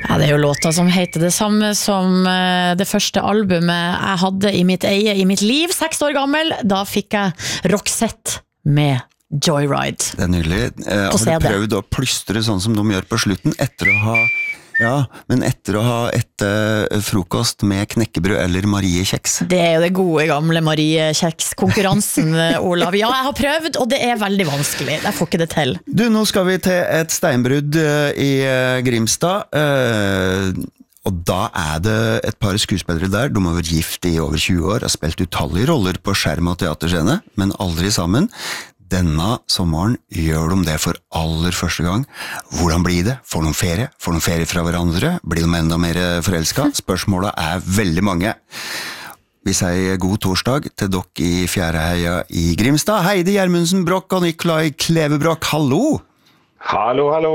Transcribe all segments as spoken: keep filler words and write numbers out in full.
Ja, det er jo låter som heter det samme som det første albumet jeg hadde i mitt eie, i mitt liv, seks år gammel. Da fikk jeg Roxette med Joyride. Det er nydelig. Eh, har du prøvd å plystre sånn som de gjør på slutten, etter å ha, ja, men etter å ha et uh, frokost med knekkebrød eller Marie-kjeks? Det er jo det gode gamle Marie-kjeks-konkurransen, Olav. Ja, jeg har prøvd, og det er veldig vanskelig. Jeg får ikke det til. Du, nå skal vi til et steinbrudd uh, i uh, Grimstad. Uh, Og da er det et par skuespillere der, de har vært gift i over tjue år, har spilt utallige roller på skjerm og teaterscene, men aldri sammen. Denne sommeren gjør de det for aller første gang. Hvordan blir det? Får de ferie? Får de ferie fra hverandre? Blir de enda mer forelsket? Spørsmålene er veldig mange. Vi sier god torsdag til dere i Fjæreheia i Grimstad. Heidi Gjermundsen Broch og Nikolai Klevebrok, hallo! Hallo, hallo!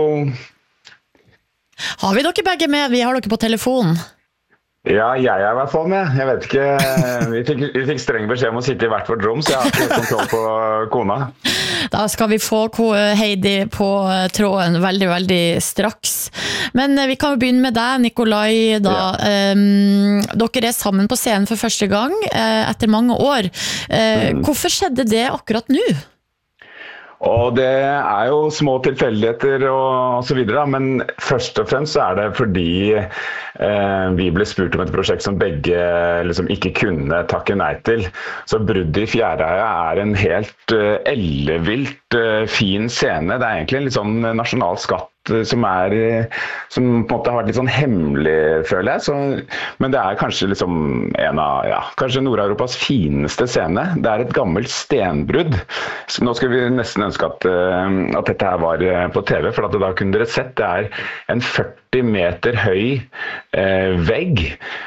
Har vi dere begge med? Vi har dere på telefonen. Ja, jeg er i hvert fall med. Jeg vet ikke, vi fikk, vi fikk streng beskjed om å sitte i hvert vårt rom, så jeg har ikke kontroll på kona. Da skal vi få Heidi på tråden veldig, veldig straks. Men vi kan jo begynne med deg, Nikolai. Da. Ja. Um, dere er sammen på scenen for første gang uh, etter mange år. Uh, mm. Hvorfor skjedde det akkurat nå? Og det er jo små tilfeldigheter og så videre, men først og fremst så er det fordi eh, vi ble spurt om et prosjekt som begge liksom ikke kunne takke nei til. Så bruddet i Fjæreheia er en helt eh, ellevilt eh, fin scene. Det er egentlig en litt sånn nasjonal skatt som er som på en måte har vært litt sånn hemmelig, føler jeg. Så, men det er kanskje liksom en av, ja, kanskje Nord-Europas fineste scene. Det er et gammelt stenbrudd. Så nå skal vi nesten ønske at, at dette her var på T V, for at da kunne dere sett, det er en førti meter høy eh, vegg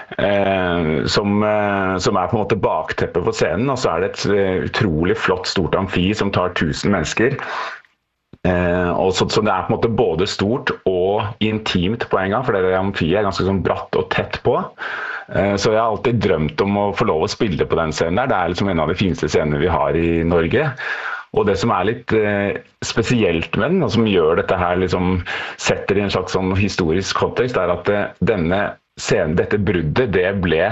eh, som, eh, som er på en måte bakteppet på scenen, og så er det et utrolig flott stort amfi som tar tusen mennesker. Eh, og så, så det er på en måte både stort og intimt på en gang, for det amfiet er ganske sånn bratt og tett på. Eh, så jeg har alltid drømt om å få lov å spille på den scenen der. Det er liksom en av de fineste scenene vi har i Norge. Og det som er litt eh, spesielt med den, og som gjør dette her liksom, setter i en slags sånn historisk kontekst, er at eh, denne scenen, dette bruddet, det ble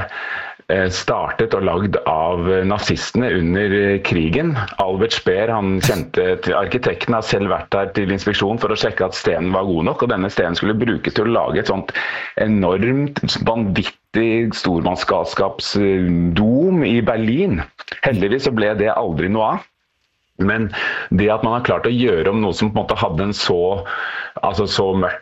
startet og lagd av nazistene under krigen. Albert Speer, han kjente til arkitekten, har selv vært der til inspeksjon for å sjekke at stenen var god nok, og denne stenen skulle brukes til å lage et sånt enormt, vanvittig stormannsgalskapsdom i Berlin. Heldigvis så ble det aldri noe av. Men det at man har klart å gjøre om noe som på en måte hadde en så, altså så mørkt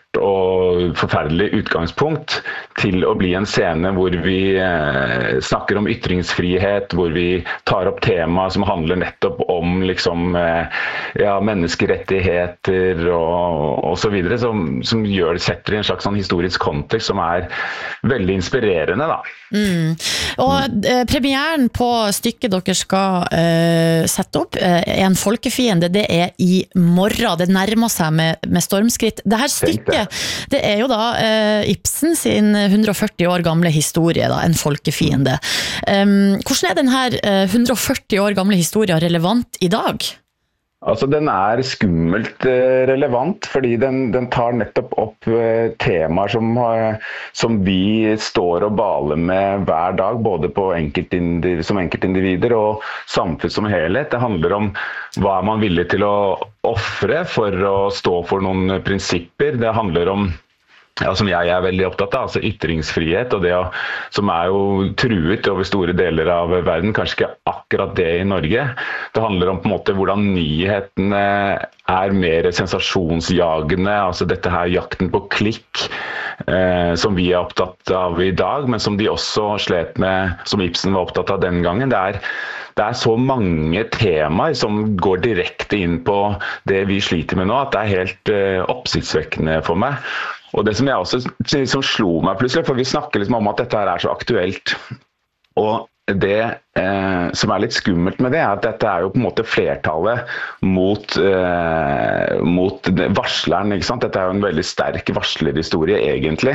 og forferdelig utgangspunkt til å bli en scene hvor vi eh, snakker om ytringsfrihet, hvor vi tar opp tema som handler nettopp om liksom, eh, ja, menneskerettigheter og, og så videre, som, som gjør, setter i en slags sånn historisk kontekst som er veldig inspirerende da. Mm. Og eh, premieren på stykket dere skal eh, sette opp, eh, En folkefiende, det er i morgen. Det nærmer seg med, med stormskritt. Det her stykket, det er jo da eh, Ibsen sin hundre og førti år gamle historie, da, En folkefiende. Um, hvordan er den her eh, hundre og førti år gamle historien relevant i dag? Altså, den er skummelt eh, relevant, fordi den, den tar nettopp opp eh, temaer som, eh, som vi står og baler med hver dag, både på enkeltindivider, som enkeltindivider og samfunn som helhet. Det handler om hva er man villig til å offre for å stå for noen prinsipper. Det handler om, ja, som jeg er veldig opptatt av, altså ytringsfrihet, og det å, som er jo truet over store deler av verden, kanskje ikke akkurat det i Norge. Det handler om på en måte hvordan nyhetene er mer sensasjonsjagende, altså dette her jakten på klikk, eh, som vi er opptatt av i dag, men som de også slet med, som Ibsen var opptatt av den gangen. Det er, det er så mange temaer som går direkte inn på det vi sliter med nå, at det er helt eh, oppsiktsvekkende for meg. Og det som jeg også som slo meg plutselig, for vi snakker liksom om at dette her er så aktuelt, og det eh, som er litt skummelt med det, er at dette er jo på en måte flertallet mot, eh, mot varsleren, ikke sant? Dette er jo en veldig sterk varslerhistorie egentlig.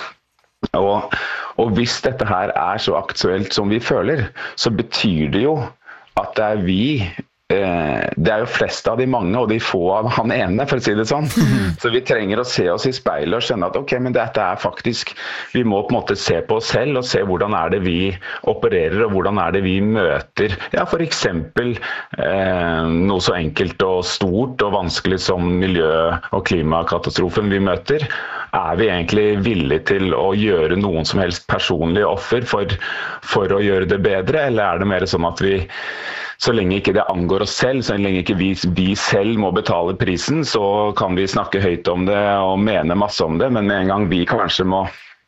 Og, og hvis dette her er så aktuelt som vi føler, så betyr det jo at det er vi det er jo flest av de mange, og de få av han ene, for å si det sånn. Så vi trenger å se oss i speilet og skjønne at ok, men dette er faktisk, vi må på en måte se på oss selv og se hvordan er det vi opererer, og hvordan er det vi møter, ja, for eksempel eh, noe så enkelt og stort og vanskelig som miljø- og klimakatastrofen vi møter. Er vi egentlig villige til å gjøre noen som helst personlige offer for, for å gjøre det bedre, eller er det mer sånn at vi så lenge ikke det angår oss selv, så lenge ikke vi, vi selv må betale prisen, så kan vi snakke høyt om det og mene masse om det, men med en gang vi kanskje må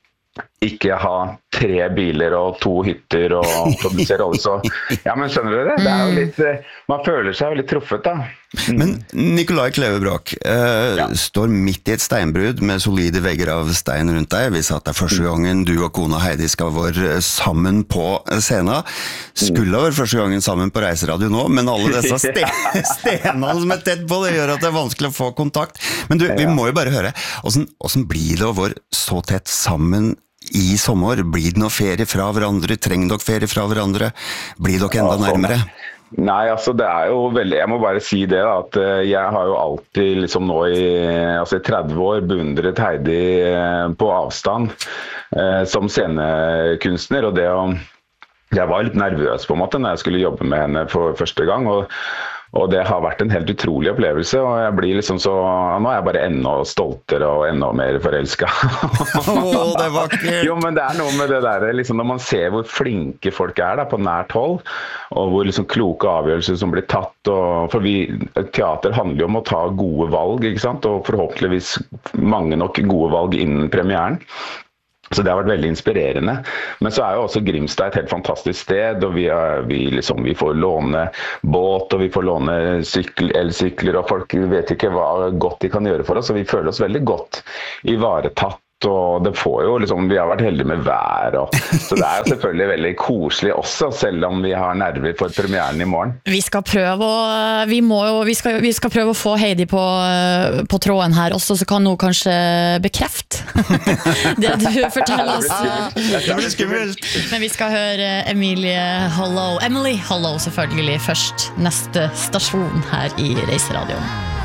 ikke ha tre biler og to hytter og produsere olje, så ja, men skjønner dere? Det er jo litt, man føler seg jo litt truffet da. Men Nicolai Kleve Broch eh, Ja. står midt i et steinbrudd med solide vegger av stein rundt deg. Vi sa at det er første gangen du og kona Heidi skal være sammen på scenen. Skulle ha vært første gangen sammen på Reiseradio nå, men alle disse ste stenene som er tett på, det gjør at det er vanskelig å få kontakt. Men du, vi må jo bare høre, hvordan, hvordan blir det å være så tett sammen i sommer? Blir det noe ferie fra hverandre? Trenger dere ferie fra hverandre? Blir dere enda nærmere? Nei, altså det er jo veldig, jeg må bare si det da, at jeg har jo alltid liksom nå i, altså i tretti år beundret Heidi på avstand eh, som scenekunstner, og det å, jeg var litt nervøs på en måte når jeg skulle jobbe med henne for første gang, og Og det har vært en helt utrolig opplevelse, og jeg blir liksom så, nå er jeg bare enda stoltere og enda mer forelsket. Åh, det er vakkert! Jo, men det er noe med det der, liksom når man ser hvor flinke folk er da, på nært hold, og hvor liksom kloke avgjørelser som blir tatt, og, for vi, teater handler jo om å ta gode valg, ikke sant? Og forhåpentligvis mange nok gode valg innen premieren. Så det har vært veldig inspirerende. Men så er jo også Grimstad et helt fantastisk sted, og vi, er, vi, liksom, vi får låne båt, og vi får låne sykkel, elsykler, og folk vet ikke hva godt de kan gjøre for oss, og vi føler oss veldig godt ivaretatt. Og det får jo liksom, vi har vært heldige med vær, og, så det er jo selvfølgelig veldig koselig også, selv om vi har nerver for premieren i morgen. Vi skal prøve å, vi må jo, vi skal, vi skal prøve å få Heidi på, på tråden her også, så kan hun kanskje bekrefte det du forteller oss. Det blir skummelt! Men vi skal høre Emilie Hollow, Emily Hollow selvfølgelig først, neste stasjon her i Reiseradioen.